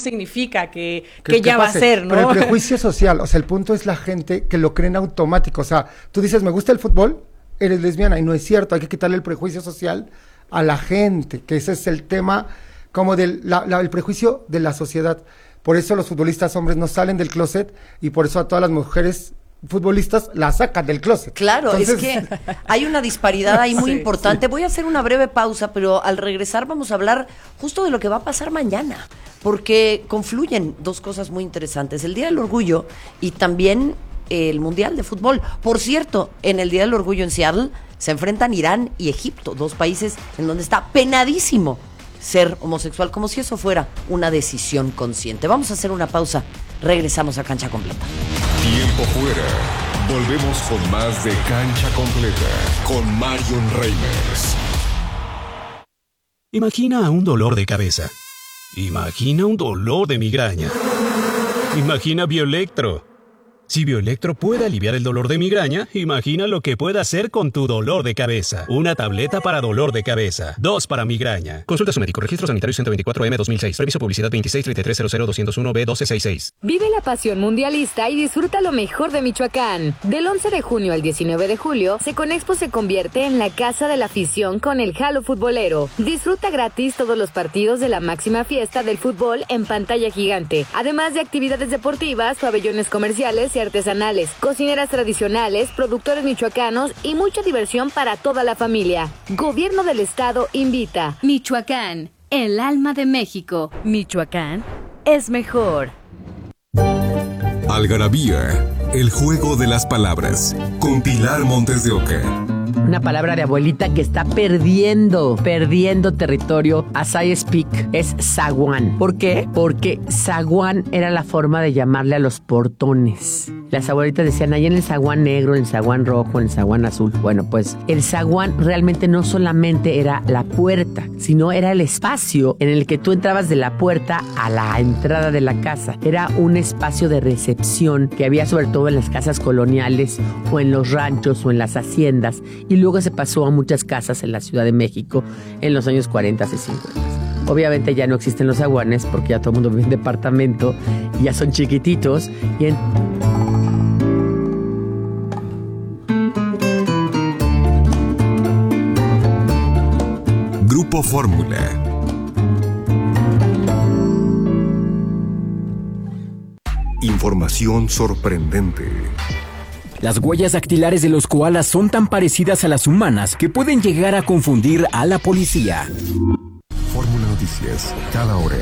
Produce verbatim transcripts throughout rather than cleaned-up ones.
significa que, que, que ya va a ser, ¿no? Pero el prejuicio social, o sea, el punto es la gente que lo cree en automático. O sea, tú dices, me gusta el fútbol, eres lesbiana, y no es cierto. Hay que quitarle el prejuicio social a la gente, que ese es el tema como del la, la, el prejuicio de la sociedad. Por eso los futbolistas hombres no salen del closet, y por eso a todas las mujeres futbolistas la sacan del closet. Claro, Entonces... es que hay una disparidad ahí muy sí, importante. Sí. Voy a hacer una breve pausa, pero al regresar vamos a hablar justo de lo que va a pasar mañana, porque confluyen dos cosas muy interesantes, el Día del Orgullo y también el Mundial de Fútbol. Por cierto, en el Día del Orgullo en Seattle se enfrentan Irán y Egipto, dos países en donde está penadísimo ser homosexual, como si eso fuera una decisión consciente. Vamos a hacer una pausa, regresamos a Cancha Completa. Tiempo fuera. Volvemos con más de Cancha Completa con Marion Reimers. Imagina un dolor de cabeza. Imagina un dolor de migraña. Imagina Bioelectro. Si Bioelectro puede aliviar el dolor de migraña, imagina lo que puede hacer con tu dolor de cabeza. Una tableta para dolor de cabeza. Dos para migraña. Consulta a su médico. Registro sanitario ciento veinticuatro M dos mil seis. Previso publicidad veintiséis treinta y tres cero cero doscientos uno B doce sesenta y seis. Vive la pasión mundialista y disfruta lo mejor de Michoacán. Del once de junio al diecinueve de julio, Seconexpo se convierte en la casa de la afición con el Halo Futbolero. Disfruta gratis todos los partidos de la máxima fiesta del fútbol en pantalla gigante. Además de actividades deportivas, pabellones comerciales y artesanales, cocineras tradicionales, productores michoacanos y mucha diversión para toda la familia. Gobierno del Estado invita. Michoacán, el alma de México. Michoacán es mejor. Algarabía, el juego de las palabras, con Pilar Montes de Oca. Una palabra de abuelita que está perdiendo, perdiendo territorio as I speak, es zaguán. ¿Por qué? Porque zaguán era la forma de llamarle a los portones. Las abuelitas decían, ahí en el zaguán negro, en el zaguán rojo, en el zaguán azul. Bueno, pues el zaguán realmente no solamente era la puerta, sino era el espacio en el que tú entrabas de la puerta a la entrada de la casa. Era un espacio de recepción que había sobre todo en las casas coloniales o en los ranchos o en las haciendas. Y luego se pasó a muchas casas en la Ciudad de México en los años cuarenta y cincuenta. Obviamente ya no existen los zaguanes porque ya todo el mundo vive en departamento y ya son chiquititos. Y en... Grupo Fórmula. Información sorprendente. Las huellas dactilares de los koalas son tan parecidas a las humanas que pueden llegar a confundir a la policía. Fórmula Noticias, cada hora.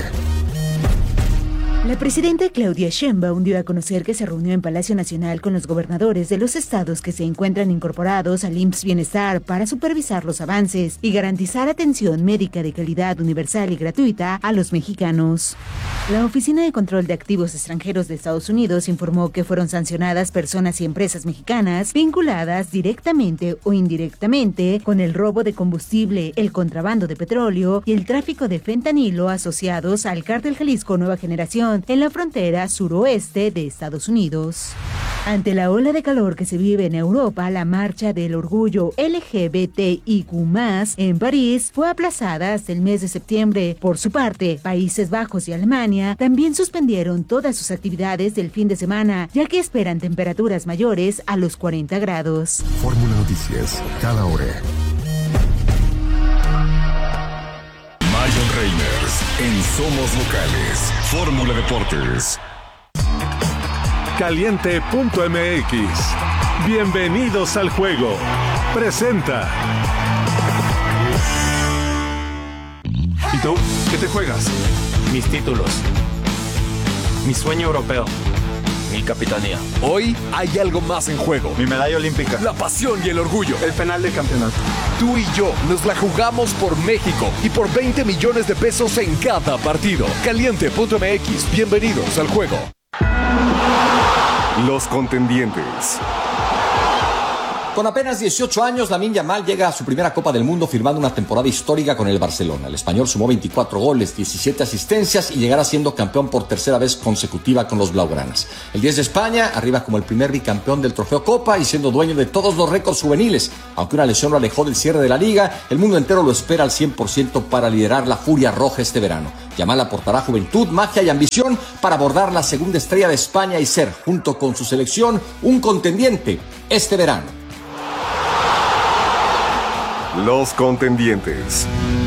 La presidenta Claudia Sheinbaum dio a conocer que se reunió en Palacio Nacional con los gobernadores de los estados que se encuentran incorporados al I M S S Bienestar para supervisar los avances y garantizar atención médica de calidad universal y gratuita a los mexicanos. La Oficina de Control de Activos Extranjeros de Estados Unidos informó que fueron sancionadas personas y empresas mexicanas vinculadas directamente o indirectamente con el robo de combustible, el contrabando de petróleo y el tráfico de fentanilo asociados al Cártel Jalisco Nueva Generación en la frontera suroeste de Estados Unidos. Ante la ola de calor que se vive en Europa, la marcha del orgullo L G B T I Q más, en París fue aplazada hasta el mes de septiembre. Por su parte, Países Bajos y Alemania también suspendieron todas sus actividades del fin de semana, ya que esperan temperaturas mayores a los cuarenta grados. Fórmula Noticias, cada hora. Marion Reimers en Somos Locales. Fórmula Deportes. Caliente punto M X. Bienvenidos al juego. Presenta. ¿Y tú? ¿Qué te juegas? Mis títulos. Mi sueño europeo. Mi capitanía. Hoy hay algo más en juego. Mi medalla olímpica. La pasión y el orgullo. El penal de campeonato. Tú y yo nos la jugamos por México y por veinte millones de pesos en cada partido. Caliente punto M X. Bienvenidos al juego. Los contendientes. Con apenas dieciocho años, Lamine Yamal llega a su primera Copa del Mundo firmando una temporada histórica con el Barcelona. El español sumó veinticuatro goles, diecisiete asistencias y llegará siendo campeón por tercera vez consecutiva con los blaugranas. El diez de España arriba como el primer bicampeón del Trofeo Copa y siendo dueño de todos los récords juveniles. Aunque una lesión lo alejó del cierre de la liga, el mundo entero lo espera al cien por ciento para liderar la Furia Roja este verano. Yamal aportará juventud, magia y ambición para abordar la segunda estrella de España y ser, junto con su selección, un contendiente este verano. Los contendientes.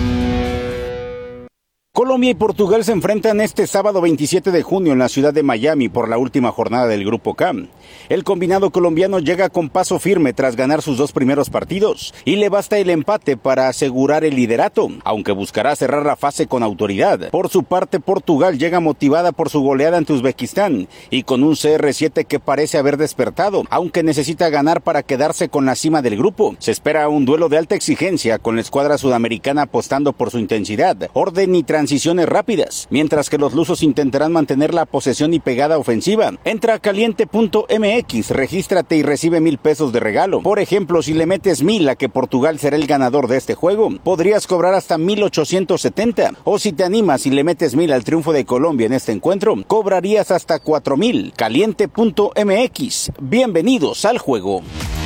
Colombia y Portugal se enfrentan este sábado veintisiete de junio en la ciudad de Miami por la última jornada del Grupo K. El combinado colombiano llega con paso firme tras ganar sus dos primeros partidos y le basta el empate para asegurar el liderato, aunque buscará cerrar la fase con autoridad. Por su parte, Portugal llega motivada por su goleada ante Uzbekistán y con un C R siete que parece haber despertado, aunque necesita ganar para quedarse con la cima del grupo. Se espera un duelo de alta exigencia con la escuadra sudamericana apostando por su intensidad, orden y transición transiciones rápidas, mientras que los lusos intentarán mantener la posesión y pegada ofensiva. Entra a caliente punto m x, regístrate y recibe mil pesos de regalo. Por ejemplo, si le metes mil a que Portugal será el ganador de este juego, podrías cobrar hasta mil ochocientos setenta. O si te animas y le metes mil al triunfo de Colombia en este encuentro, cobrarías hasta cuatro mil. caliente punto m x. Bienvenidos al juego.